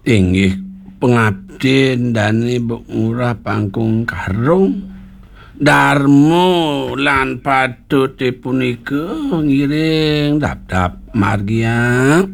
Inggih pengabdi ndane Mbok Ngurah Pangkung Karung. Darmo lan padute punika ngiring dap-dap margia